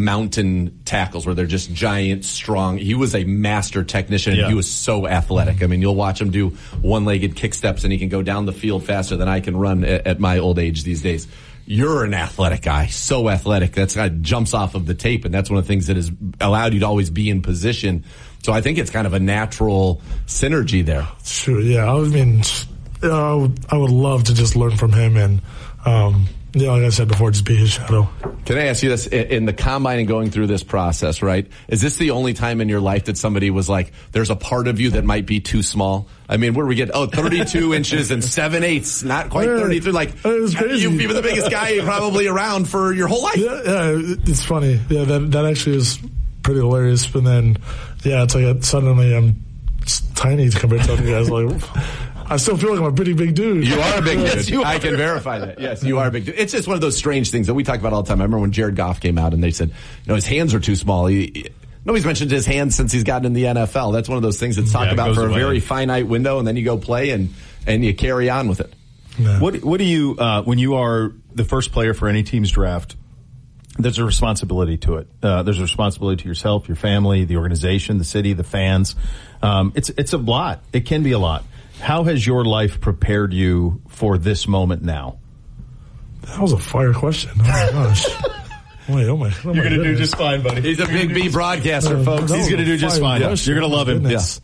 mountain tackles where they're just giant, strong. He was a master technician, and he was so athletic. I mean, you'll watch him do one-legged kick steps, and he can go down the field faster than I can run at my old age these days. You're an athletic guy, so athletic. That's kind of jumps off of the tape, and that's one of the things that has allowed you to always be in position. So I think it's kind of a natural synergy there. Sure, yeah. I mean, I would love to just learn from him and, like I said before, just be his shadow. Can I ask you this? In the combine and going through this process, right, is this the only time in your life that somebody was like, there's a part of you that might be too small? I mean, where do we get, 32 inches and 7/8, not quite 33. Like, it was crazy. You've been the biggest guy probably around for your whole life. Yeah, it's funny. Yeah, that actually is pretty hilarious. And then, it's like suddenly I'm tiny compared to other guys. Like, I still feel like I'm a pretty big dude. You are a big dude. Yes, I can verify that. Yes, you are a big dude. It's just one of those strange things that we talk about all the time. I remember when Jared Goff came out and they said, his hands are too small. Nobody's mentioned his hands since he's gotten in the NFL. That's one of those things that's talked about for a very finite window, and then you go play and you carry on with it. Yeah. What do you, when you are the first player for any team's draft, there's a responsibility to it. There's a responsibility to yourself, your family, the organization, the city, the fans. It's a lot. It can be a lot. How has your life prepared you for this moment now? That was a fire question. Oh my gosh. Wait, oh my You're going to do just fine, buddy. He's a big B broadcaster, folks. He's going to do just fine. Question. You're going to love him. Goodness.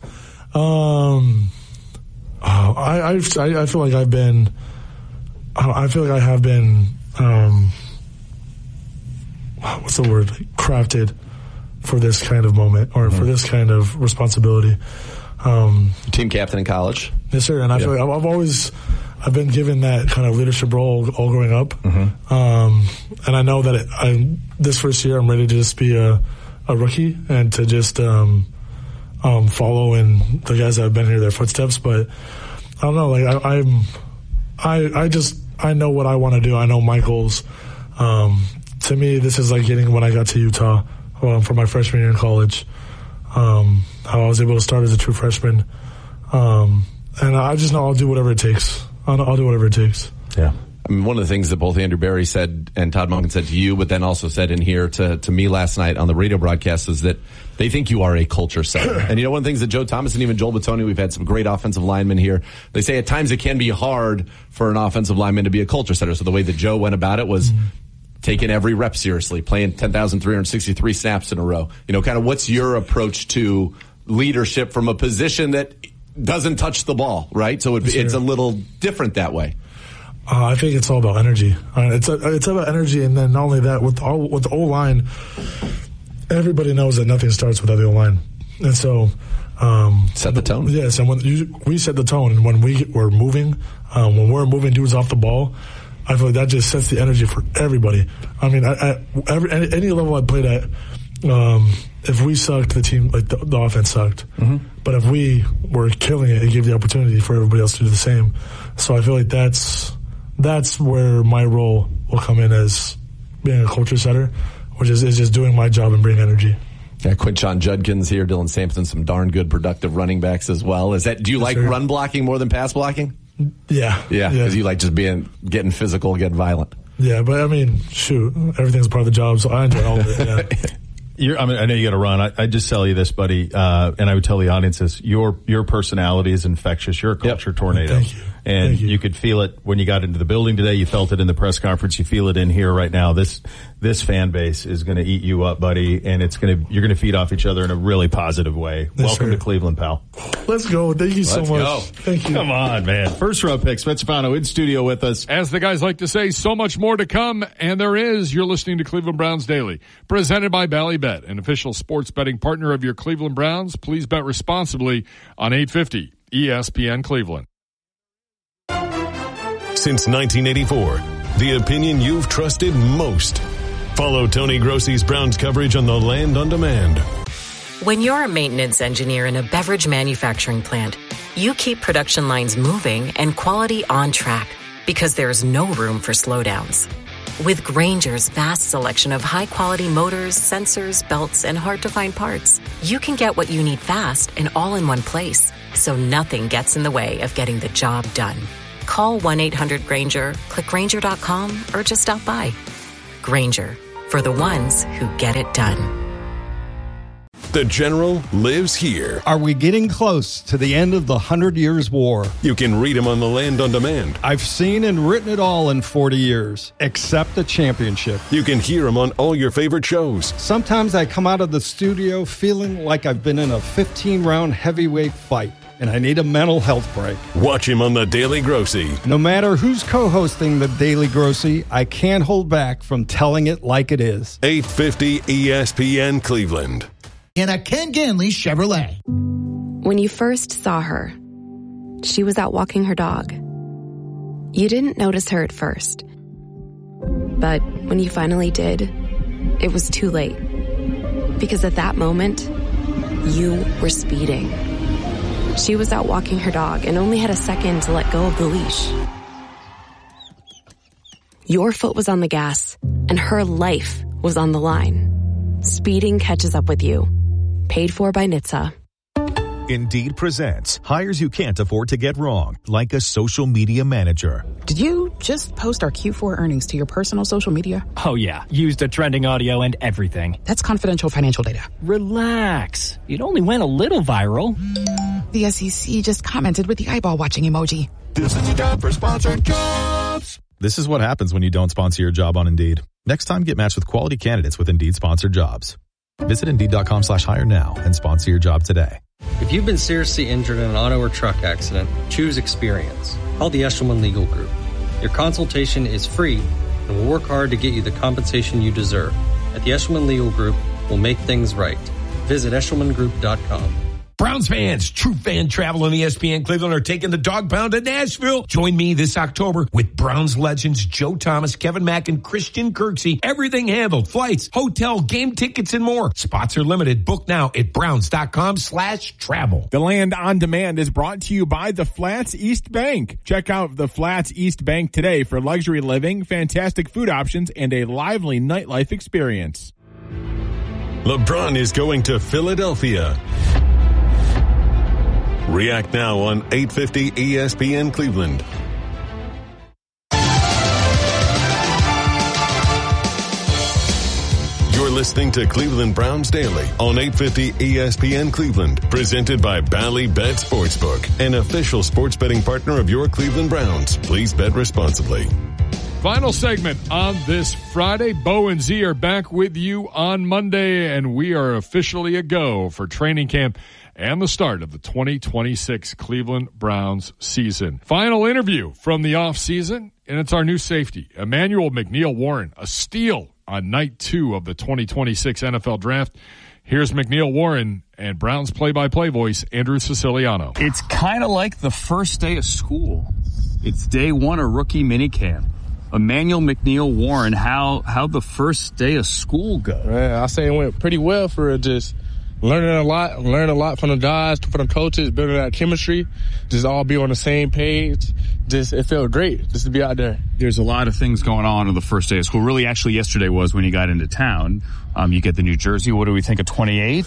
I feel like I've been, I feel like I have been, what's the word? Crafted for this kind of moment or for this kind of responsibility. Team captain in college. Yes, sir. And I feel like I've been given that kind of leadership role all growing up. And I know that this first year I'm ready to just be a rookie and to just follow in the guys that have been here, their footsteps. But I don't know, like I know what I want to do. I know my goals. To me, this is like getting when I got to Utah for my freshman year in college. How I was able to start as a true freshman. And I just know I'll do whatever it takes. I'll do whatever it takes. Yeah. I mean, one of the things that both Andrew Berry said and Todd Monken said to you, but then also said in here to me last night on the radio broadcast is that they think you are a culture setter. And one of the things that Joe Thomas and even Joel Batoni, we've had some great offensive linemen here. They say at times it can be hard for an offensive lineman to be a culture setter. So the way that Joe went about it was taking every rep seriously, playing 10,363 snaps in a row. Kind of what's your approach to leadership from a position that doesn't touch the ball, right? So it's a little different that way. I think it's all about energy. It's about energy, and then not only that, with the O-line, everybody knows that nothing starts without the O-line. And so... set the tone. Yes, and when we set the tone, and when we're moving, when we're moving dudes off the ball, I feel like that just sets the energy for everybody. I mean, at any level I played at, if we sucked, the team, like the offense sucked. But if we were killing it, it gave the opportunity for everybody else to do the same. So I feel like that's where my role will come in as being a culture setter, which is just doing my job and bringing energy. Yeah, Quinshon Judkins here, Dylan Sampson, some darn good productive running backs as well. Do you like run blocking more than pass blocking? Yeah. Yeah, because you like just getting physical, getting violent. Yeah, but I mean, shoot, everything's part of the job, so I enjoy all of it, yeah. I know you got to run. I just tell you this, buddy, and I would tell the audience this: your personality is infectious. You're a culture tornado. Thank you. And you could feel it when you got into the building today. You felt it in the press conference. You feel it in here right now. This fan base is going to eat you up, buddy, and you're going to feed off each other in a really positive way. Yes, Welcome sir. to Cleveland, pal. Let's go. Thank you so much. Go. Thank you. Come on, man. First round pick, Spencer Pano in studio with us. As the guys like to say, so much more to come, and there is. You're listening to Cleveland Browns Daily, presented by Ballybet, an official sports betting partner of your Cleveland Browns. Please bet responsibly on 850 ESPN Cleveland. Since 1984, the opinion you've trusted most. Follow Tony Grossi's Browns coverage on The Land on Demand. When you're a maintenance engineer in a beverage manufacturing plant, you keep production lines moving and quality on track because there's no room for slowdowns. With Grainger's vast selection of high-quality motors, sensors, belts, and hard-to-find parts, you can get what you need fast and all in one place, so nothing gets in the way of getting the job done. Call 1-800-GRAINGER, click Grainger.com, or just stop by. Grainger, for the ones who get it done. The General lives here. Are we getting close to the end of the 100 Years' War? You can read him on The Land on Demand. I've seen and written it all in 40 years, except the championship. You can hear him on all your favorite shows. Sometimes I come out of the studio feeling like I've been in a 15-round heavyweight fight, and I need a mental health break. Watch him on The Daily Grossy. No matter who's co-hosting The Daily Grossy, I can't hold back from telling it like it is. 850 ESPN Cleveland. In a Ken Ganley Chevrolet. When you first saw her, she was out walking her dog. You didn't notice her at first. But when you finally did, it was too late. Because at that moment, you were speeding. She was out walking her dog and only had a second to let go of the leash. Your foot was on the gas, and her life was on the line. Speeding catches up with you. Paid for by NHTSA. Indeed presents hires you can't afford to get wrong, like a social media manager. Did you just post our Q4 earnings to your personal social media? Oh, yeah. Used the trending audio and everything. That's confidential financial data. Relax. It only went a little viral. The SEC just commented with the eyeball watching emoji. This is your job for sponsored jobs. This is what happens when you don't sponsor your job on Indeed. Next time, get matched with quality candidates with Indeed sponsored jobs. Visit Indeed.com/hire now and sponsor your job today. If you've been seriously injured in an auto or truck accident, choose Experience. Call the Eshelman Legal Group. Your consultation is free, and we'll work hard to get you the compensation you deserve. At the Eshelman Legal Group, we'll make things right. Visit EshelmanGroup.com. Browns fans, True Fan Travel and ESPN Cleveland are taking the Dog Pound to Nashville. Join me this October with Browns legends Joe Thomas, Kevin Mack, and Christian Kirksey. Everything handled. Flights, hotel, game tickets, and more. Spots are limited. Book now at browns.com/travel. The Land on Demand is brought to you by the Flats East Bank. Check out the Flats East Bank today for luxury living, fantastic food options, and a lively nightlife experience. LeBron is going to Philadelphia. React now on 850 ESPN Cleveland. You're listening to Cleveland Browns Daily on 850 ESPN Cleveland, presented by Bally Bet Sportsbook, an official sports betting partner of your Cleveland Browns. Please bet responsibly. Final segment on this Friday. Bo and Z are back with you on Monday, and we are officially a go for training camp and the start of the 2026 Cleveland Browns season. Final interview from the offseason, and it's our new safety, Emmanuel McNeil-Warren, a steal on night 2 of the 2026 NFL Draft. Here's McNeil-Warren and Browns play-by-play voice, Andrew Siciliano. It's kind of like the first day of school. It's day 1 of rookie minicamp. Emmanuel McNeil-Warren, how the first day of school go? Man, I say it went pretty well for just learning a lot from the guys, from the coaches, building that chemistry, just all be on the same page. Just, it felt great just to be out there. There's a lot of things going on the first day of school. Really, actually, yesterday was when you got into town. You get the New Jersey. What do we think of 28?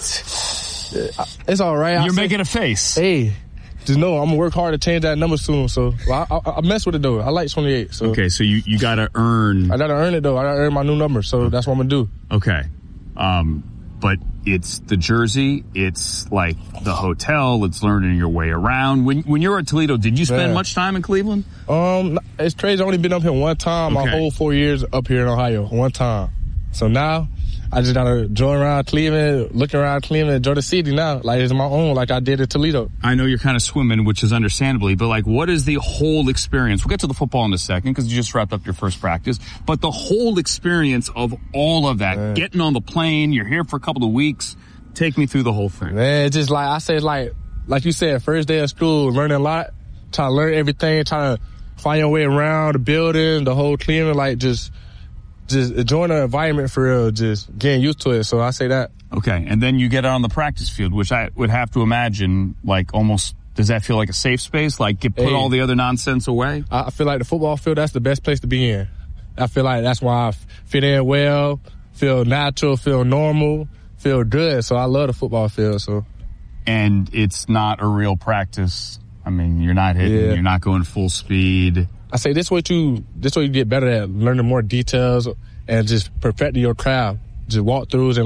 It's all right. You're making a face. Hey, just know I'm going to work hard to change that number soon. So I mess with it, though. I like 28. So. Okay, so you got to earn. I got to earn it, though. I got to earn my new number. So that's what I'm going to do. Okay. But it's the jersey, it's like the hotel, it's learning your way around. When you were at Toledo, did you spend much time in Cleveland? It's crazy. I've only been up here one time my whole 4 years up here in Ohio. One time. So now I just gotta join around Cleveland, look around Cleveland, enjoy the city now. Like it's my own, like I did at Toledo. I know you're kind of swimming, which is understandably, but like what is the whole experience? We'll get to the football in a second because you just wrapped up your first practice, but the whole experience of all of that, getting on the plane, you're here for a couple of weeks. Take me through the whole thing. Man, it's just like, I say, like you said, first day of school, learning a lot, trying to learn everything, trying to find your way around the building, the whole Cleveland, like just enjoying the environment for real, just getting used to it. So I say that. Okay, and then you get out on the practice field, which I would have to imagine, like almost, does that feel like a safe space? Like put all the other nonsense away? I feel like the football field, that's the best place to be in. I feel like that's why I fit in well, feel natural, feel normal, feel good. So I love the football field. So. And it's not a real practice. I mean, you're not hitting, you're not going full speed. I say this way you get better at learning more details and just perfecting your craft, just walkthroughs and